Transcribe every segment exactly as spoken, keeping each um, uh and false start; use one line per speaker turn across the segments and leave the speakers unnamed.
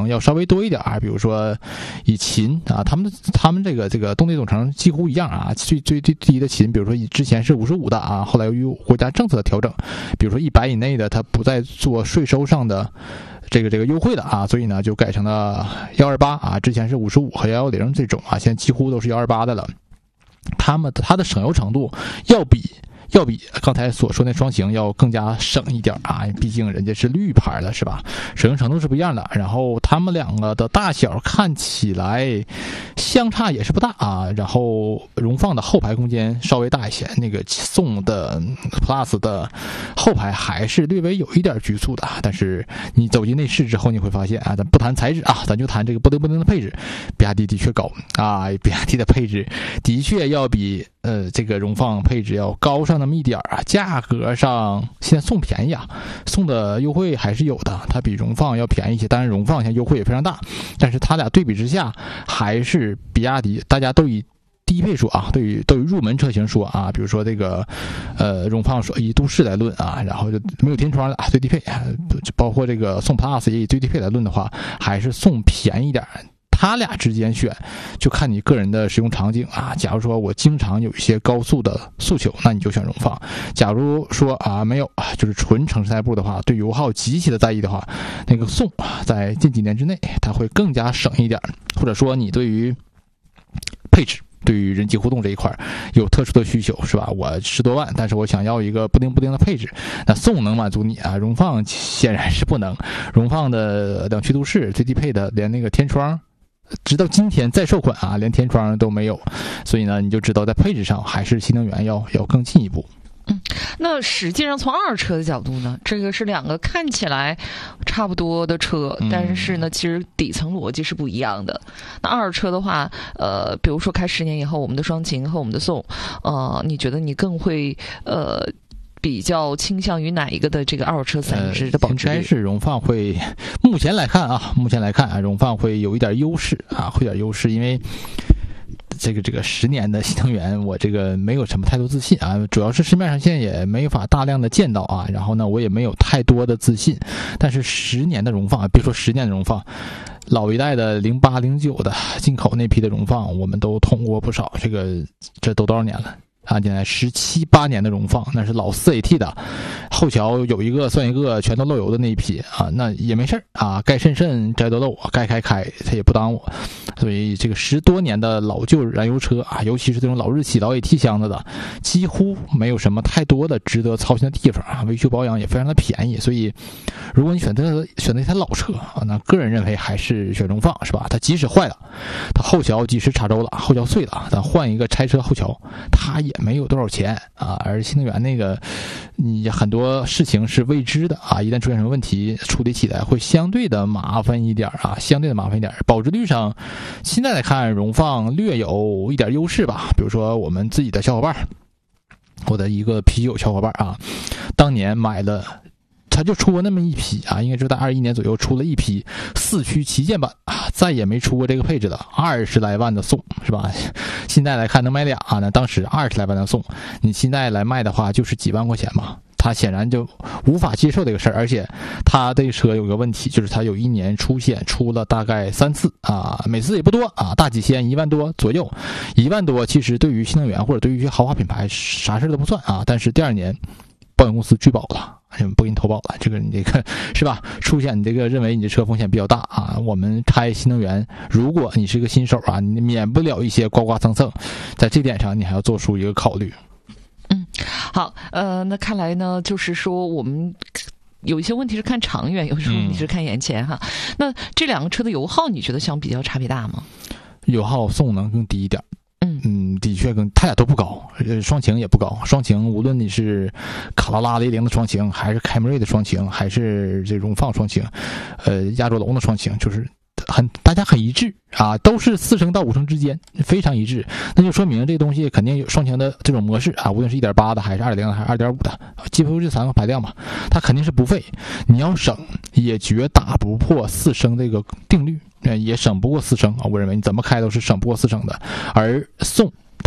要稍微多一点，比如说以秦啊，他们他们这个这个动力总成几乎一样啊，最最最低的秦，比如说之前是五十五的啊，后来由于国家政策的调整，比如说一百以内的它不再做税收上的这个这个优惠的啊，所以呢就改成了一二八啊，之前是五十五和一一零这种啊，现在几乎都是一二八的了。他们它的省油程度要比要比刚才所说那双擎要更加省一点啊，毕竟人家是绿牌的，是吧？省油程度是不一样的。然后他们两个的大小看起来相差也是不大啊。然后荣放的后排空间稍微大一些，那个宋的 Plus 的后排还是略微有一点局促的。但是你走进内饰之后，你会发现啊，咱不谈材质啊，咱就谈这个不灵不灵的配置，比亚迪的确高啊，比亚迪的配置的确要比呃这个荣放配置要高上那么一点啊，价格上现在送便宜啊，送的优惠还是有的，它比荣放要便宜一些，当然荣放现在优惠也非常大，但是它俩对比之下还是比亚迪，大家都以低配说啊，对于对于入门车型说啊，比如说这个呃荣放说以都市来论啊，然后就没有天窗的啊最低配，包括这个宋 Plus 也以最低配来论的话，还是宋便宜一点。他俩之间选就看你个人的使用场景啊，假如说我经常有一些高速的诉求，那你就选荣放。假如说啊没有就是纯城市代步的话，对油耗极其的在意的话，那个宋在近几年之内它会更加省一点。或者说你对于配置对于人机互动这一块有特殊的需求，是吧？我十多万，但是我想要一个不灵不灵的配置，那宋能满足你啊，荣放显然是不能。荣放的两驱都市最低配的连那个天窗直到今天再售款啊，连天窗都没有，所以呢，你就知道在配置上还是新能源要要更进一步。
嗯，那实际上从二车的角度呢，这个是两个看起来差不多的车，但是呢，其实底层逻辑是不一样的。那二车的话，呃，比如说开十年以后，我们的双擎和我们的宋，呃，你觉得你更会呃？比较倾向于哪一个的这个二手车三值的保值率？
呃、应该是荣放会，目前来看啊，目前来看啊，荣放会有一点优势啊，会有点优势，因为这个这个十年的新能源，我这个没有什么太多自信啊，主要是市面上现在也没法大量的见到啊，然后呢，我也没有太多的自信。但是十年的荣放，别说十年的荣放，老一代的零八零九的进口那批的荣放，我们都通过不少，这个这都多少年了？啊，现在十七八年的荣放，那是老四 A T 的，后桥有一个算一个，全都漏油的那一批啊，那也没事啊，该渗渗该都漏，该开开，它也不耽误。所以这个十多年的老旧燃油车啊，尤其是这种老日系老 A T 箱子的，几乎没有什么太多的值得操心的地方啊，维修保养也非常的便宜。所以，如果你选择选择一台老车啊，那个人认为还是选荣放，是吧？它即使坏了，它后桥即使插轴了，后桥碎了，咱换一个拆车后桥，它也没有多少钱啊，而新能源那个，你很多事情是未知的啊，一旦出现什么问题，处理起来会相对的麻烦一点啊，相对的麻烦一点。保值率上，现在来看，荣放略有一点优势吧。比如说我们自己的小伙伴，我的一个啤酒小伙伴啊，当年买了。他就出过那么一批啊，应该是在二一年左右出了一批四驱旗舰版啊，再也没出过这个配置的二十来万的宋，是吧？现在来看能买俩啊，那当时二十来万的宋，你现在来卖的话就是几万块钱嘛，他显然就无法接受这个事儿，而且他这个车有个问题，就是他有一年出险出了大概三次啊，每次也不多啊，大几千，一万多左右，一万多其实对于新能源或者对于一些豪华品牌啥事都不算啊，但是第二年保险公司拒保了。不给你投保了，这个你这个是吧？出现你这个认为你这车风险比较大啊，我们拆新能源，如果你是个新手啊，你免不了一些刮刮蹭蹭，在这点上你还要做出一个考虑。
嗯，好，呃，那看来呢，就是说我们有一些问题是看长远，有时候你是看眼前哈。嗯、那这两个车的油耗，你觉得相比较差别大吗？
油耗宋能更低一点。嗯嗯，的确跟它俩都不高，呃，双擎也不高。双擎无论你是卡罗拉雷凌的双擎，还是凯美瑞的双擎，还是这荣放双擎，呃，亚洲龙的双擎，就是很大家很一致啊，都是四升到五升之间，非常一致。那就说明这东西肯定有双擎的这种模式啊，无论是一点八的还是二点零的还是二点五的，几乎这三个排量嘛，它肯定是不费。你要省也绝打不破四升这个定律。也省不过四升啊，我认为你怎么开都是省不过四升的。而宋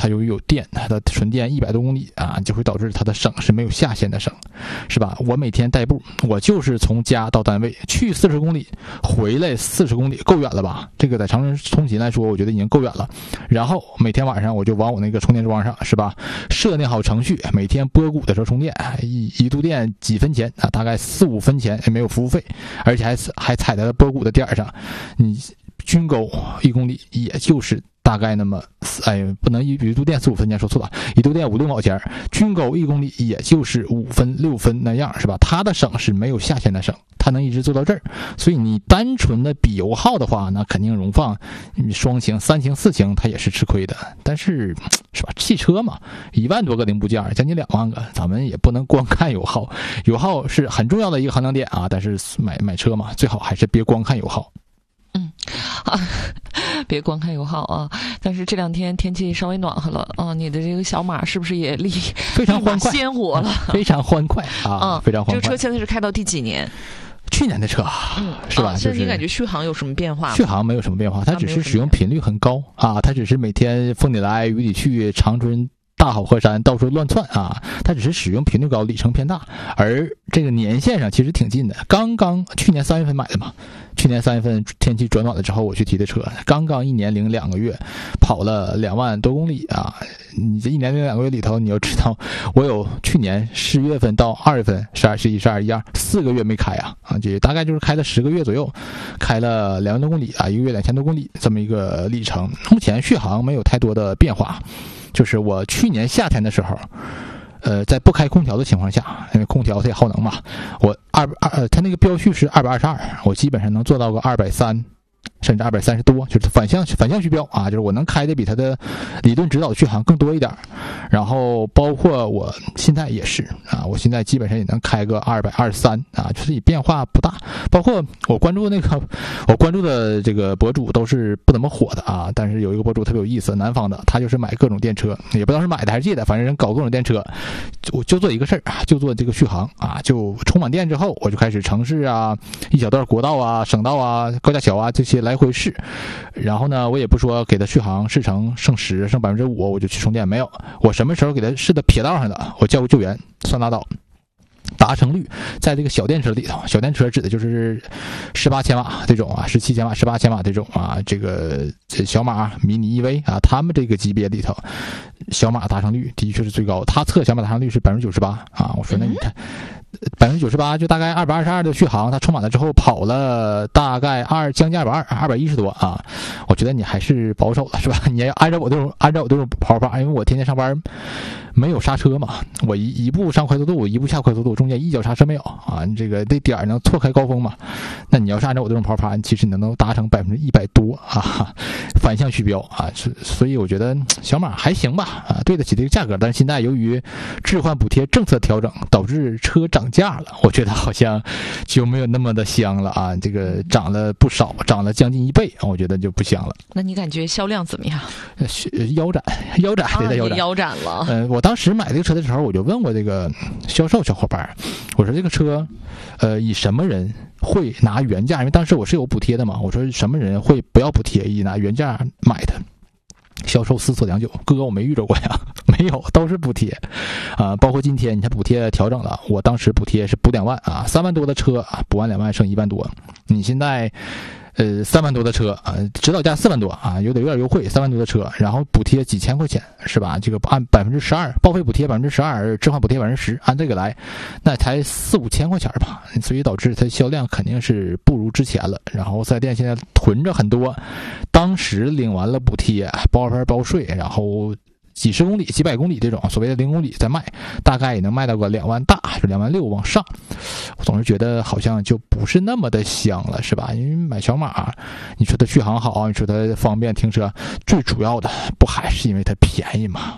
它由于有电，它的纯电一百多公里啊，就会导致它的省是没有下限的省，是吧？我每天代步，我就是从家到单位去四十公里，回来四十公里，够远了吧？这个在长春通勤来说，我觉得已经够远了。然后每天晚上我就往我那个充电桩上，是吧？设定好程序，每天拨谷的时候充电，一一度电几分钱啊？大概四五分钱，也没有服务费，而且还还踩在了拨谷的点上，你均够一公里，也就是大概那么，哎，不能一一度电四五分钱，说错了，一度电五六毛钱，均够一公里，也就是五分六分那样，是吧？它的省是没有下限的省，它能一直做到这儿。所以你单纯的比油耗的话，那肯定荣放你双擎、三擎、四擎它也是吃亏的。但是，是吧？汽车嘛，一万多个零部件，将近两万个，咱们也不能光看油耗，油耗是很重要的一个衡量点啊。但是买买车嘛，最好还是别光看油耗。
嗯，啊，别光看油耗啊！但是这两天天气稍微暖和了啊，你的这个小马是不是也立
非常欢快、
鲜活了？
非常欢快啊，嗯、非常欢快。
这个车现在是开到第几年？
去年的车，嗯，是吧？
啊、现在你感觉续航有什么变化？
续航没有什么变化，它只是使用频率很高啊，它只是每天风里来雨里去，长春大好河山到处乱窜啊，它只是使用频率高，里程偏大，而这个年限上其实挺近的。刚刚去年三月份买的嘛，去年三月份天气转暖了之后我去提的车，刚刚一年零两个月跑了两万多公里啊！你这一年零两个月里头，你要知道我有去年十月份到二月份十二十一十二一二四个月没开啊啊，这大概就是开了十个月左右，开了两万多公里啊，一个月两千多公里这么一个里程。目前续航没有太多的变化。就是我去年夏天的时候，呃，在不开空调的情况下，因为空调它也耗能嘛，我二二呃，它那个标序是二百二十二，我基本上能做到个二百三，甚至二百三十多，就是反向反向虚标啊，就是我能开的比它的理论指导续航更多一点。然后包括我现在也是啊，我现在基本上也能开个二百二十三啊，就是变化不大。包括我关注那个我关注的这个博主都是不怎么火的啊，但是有一个博主特别有意思，南方的，他就是买各种电车，也不知道是买的还是借的，反正人搞各种电车，我就做一个事儿啊，就做这个续航啊，就充满电之后，我就开始城市啊、一小段国道啊、省道啊、高架桥啊这些来回试。然后呢，我也不说给它续航试成剩十、剩百分之五，我就去充电，没有，我什么时候给它试的撇道上的，我叫个救援，算拉倒。达成率在这个小电车里头，小电车指的就是十八千瓦这种啊，十七千瓦、十八千瓦这种啊，这个小马、迷你 E V 啊，他们这个级别里头，小马达成率的确是最高。他测小马达成率是百分之九十八啊，我说那你看。百分之九十八就大概二百二十二的续航，它充满了之后跑了大概二将近二百二，二百一十多啊。我觉得你还是保守了，是吧？你要按照我这种按照我这种跑法，因为我天天上班没有刹车嘛，我一一步上快速度，一步下快速度，中间一脚刹车没有啊。这个这点能错开高峰嘛？那你要是按照我这种跑法，其实你能达成百分之一百多啊，反向虚标啊。所以我觉得小马还行吧啊，对得起这个价格。但是现在由于置换补贴政策调整，导致车涨价了，我觉得好像就没有那么的香了啊！这个涨了不少，涨了将近一倍，我觉得就不香了。
那你感觉销量怎么样？
腰斩，腰斩，对的，腰斩，
腰斩了。
嗯、呃，我当时买这个车的时候，我就问过这个销售小伙伴，我说这个车，呃，以什么人会拿原价？因为当时我是有补贴的嘛，我说什么人会不要补贴，以拿原价买的？销售思索良久，哥我没遇着过呀，没有，都是补贴，啊、呃，包括今天你看补贴调整了，我当时补贴是补两万啊，三万多的车啊，补完两万剩一万多，你现在。呃，三万多的车啊，指导价四万多啊，有点有点优惠，三万多的车，然后补贴几千块钱是吧？这个按百分之十二，报废补贴百分之十二，置换补贴百分之十，按这个来，那才四五千块钱吧，所以导致它销量肯定是不如之前了。然后四 S店现在囤着很多，当时领完了补贴，包分包税，然后。几十公里、几百公里这种所谓的零公里再卖，大概也能卖到个两万大，就两万六往上。我总是觉得好像就不是那么的香了，是吧？因为买小马，你说它续航好，你说它方便停车，最主要的不还是因为它便宜吗？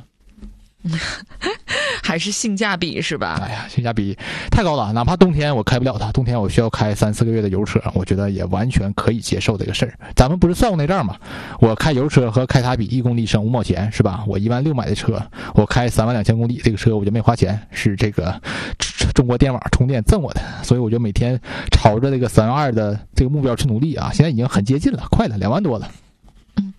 还是性价比是吧？
哎呀，性价比太高了，哪怕冬天我开不了它，冬天我需要开三四个月的油车，我觉得也完全可以接受这个事儿。咱们不是算过那账吗？我开油车和开它比，一公里省五毛钱，是吧？我一万六买的车，我开三万两千公里，这个车我就没花钱，是这个中国电网充电赠我的，所以我就每天朝着这个三万二的这个目标去努力啊！现在已经很接近了，快了，两万多了。
嗯，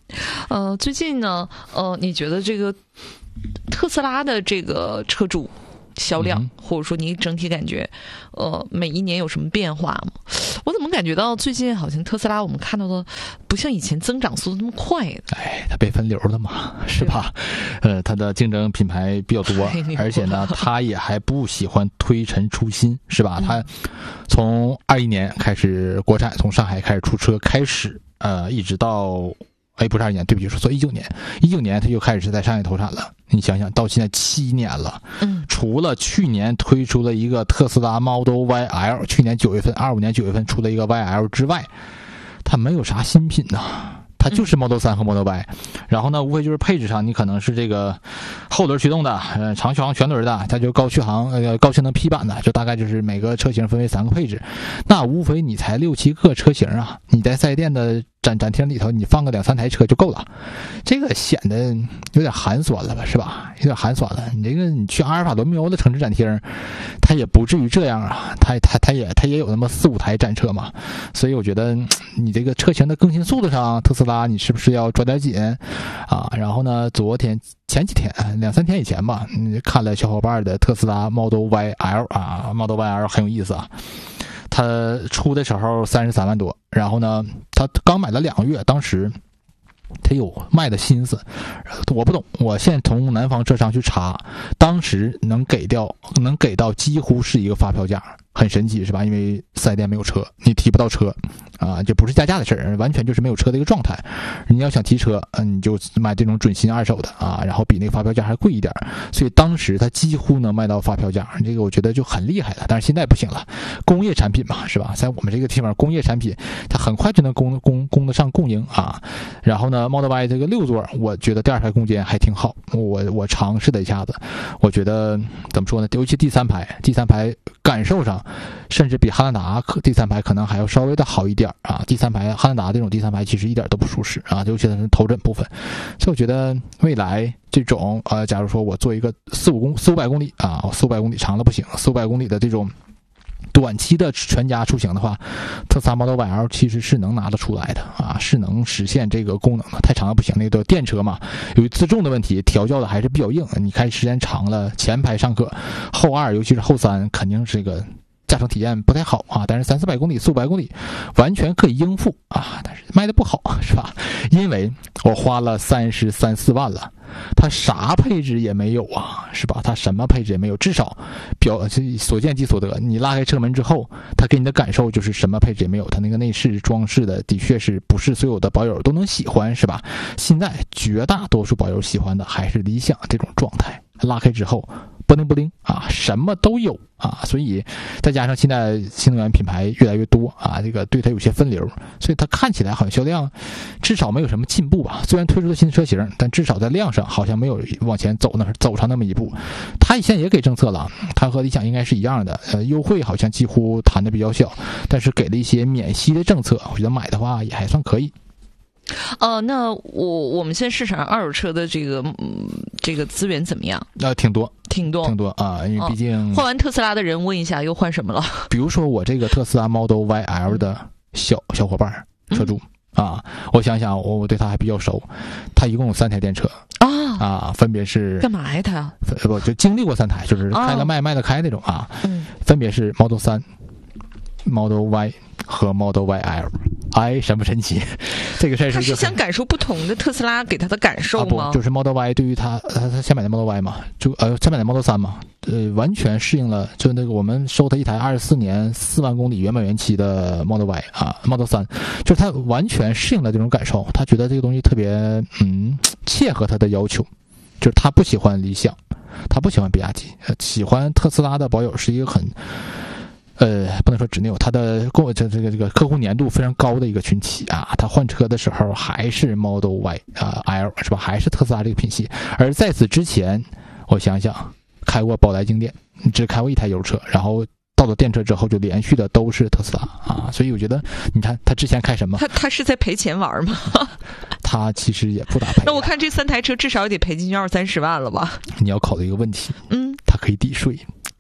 呃，最近呢，呃，你觉得这个特斯拉的这个车主销量，嗯、或者说你整体感觉，呃，每一年有什么变化吗？我怎么感觉到最近好像特斯拉我们看到的不像以前增长速度那么快？
哎，它被分流了嘛，是吧？呃，它的竞争品牌比较多，而且呢，它也还不喜欢推陈出新，是吧？它从二一年开始国产从上海开始出车开始，呃，一直到。哎，不是二一年，对不起，说错一九年，一九年它就开始在上海投产了。你想想，到现在七年了，嗯，除了去年推出了一个特斯拉 Model Y L， 去年九月份，二五年九月份出了一个 Y L 之外，它没有啥新品呐、啊。它就是 Model 三和 Model Y， 然后呢，无非就是配置上，你可能是这个后轮驱动的，呃，长续航全轮的，再就高续航呃高性能 P 版的，就大概就是每个车型分为三个配置，那无非你才六七个车型啊，你在四 S 店的展展厅里头，你放个两三台车就够了，这个显得有点寒酸了吧，是吧？有点寒酸了。你这个你去阿尔法罗密欧的城市展厅，它也不至于这样啊，它它它也它也有那么四五台展车嘛，所以我觉得你这个车型的更新速度上，特斯拉你是不是要抓点紧啊？然后呢，昨天前几天两三天以前吧，你看了小伙伴的特斯拉 Model Y L 啊 ，Model Y L 很有意思啊。他出的时候三十三万多，然后呢，他刚买了两个月，当时他有卖的心思，我不懂。我现在从南方车商去查，当时能给掉，能给到几乎是一个发票价，很神奇是吧？因为四 S 店没有车，你提不到车啊，就不是加价的事儿，完全就是没有车的一个状态。你要想提车，嗯，你就买这种准新二手的啊，然后比那个发票价还贵一点，所以当时他几乎能卖到发票价，这个我觉得就很厉害了。但是现在不行了，工业产品嘛，是吧？在我们这个地方，工业产品它很快就能供供供得上供应啊。然后呢 ，Model Y 这个六座，我觉得第二排空间还挺好，我我尝试了一下子，我觉得怎么说呢？尤其第三排，第三排感受上。甚至比汉兰达第三排可能还要稍微的好一点啊！第三排汉兰达这种第三排其实一点都不舒适啊，尤其是头枕部分。所以我觉得未来这种呃，假如说我做一个四五公四五百公里啊，四五百公里长了不行，四五百公里的这种短期的全家出行的话，特斯拉 Model Y L 其实是能拿得出来的啊，是能实现这个功能的。太长了不行，那个电车嘛，由于自重的问题，调教的还是比较硬。你开时间长了，前排尚可，后二尤其是后三肯定是这个。驾乘体验不太好啊，但是三四百公里、四五百公里完全可以应付啊，但是卖的不好是吧？因为我花了三十三四万了，它啥配置也没有啊，是吧？它什么配置也没有，至少表所见即所得。你拉开车门之后，它给你的感受就是什么配置也没有。它那个内饰装饰的的确是不是所有的保友都能喜欢，是吧？现在绝大多数保友喜欢的还是理想这种状态。拉开之后。不灵不灵啊，什么都有啊，所以再加上现在新能源品牌越来越多啊，这个对它有些分流，所以它看起来好像销量至少没有什么进步吧。虽然推出了新车型，但至少在量上好像没有往前走那走上那么一步。它现在也给政策了，它和理想应该是一样的，呃，优惠好像几乎谈的比较小，但是给了一些免息的政策，我觉得买的话也还算可以。
呃，那我我们现在市场上二手车的这个、嗯、这个资源怎么样？
呃，挺多，
挺多，
挺多啊！因为毕竟、
哦、换完特斯拉的人问一下，又换什么了？
比如说我这个特斯拉 Model Y L 的小小伙伴车主、嗯、啊，我想想，我我对他还比较熟，他一共有三台电车啊啊，分别是
干嘛呀？他
不就经历过三台，就是开了卖、哦、卖了开那种啊，嗯，分别是 Model 三、Model Y 和 Model Y L。哎，神不神奇？这个事儿是
他是想感受不同的特斯拉给他的感受吗？
啊、不，就是 Model Y 对于他，他他先买的 Model Y 嘛，就呃先买的 Model 三嘛，呃完全适应了，就那个我们收他一台二十四年四万公里原本原漆的 Model Y 啊 ，Model 三，就是他完全适应了这种感受，他觉得这个东西特别嗯切合他的要求，就是他不喜欢理想，他不喜欢比亚迪，呃、喜欢特斯拉的保有是一个很。呃，不能说执拗，他的购这这个这个客户粘度非常高的一个群体啊。他换车的时候还是 Model Y 啊、呃、L 是吧？还是特斯拉这个品系。而在此之前，我想想，开过宝来经典，只开过一台油车，然后到了电车之后就连续的都是特斯拉啊。所以我觉得，你看他之前开什么？
他他是在赔钱玩吗？
他其实也不打赔。
那我看这三台车至少也得赔进去二三十万了吧？
你要考虑一个问题，嗯，它可以抵税。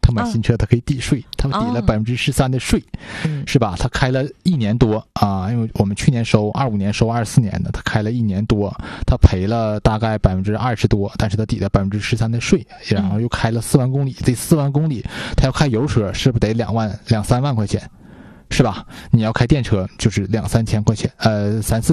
他买新车他可以抵税，他抵了百分之十三的税，是吧？他开了一年多啊，因为我们去年收二五年收二四年的，他开了一年多，他赔了大概百分之二十多，但是他抵了百分之十三的税，然后又开了四万公里，这四万公里他要开油车是不是得两万两三万块钱？是吧？你要开电车就是两三千块钱，呃，三四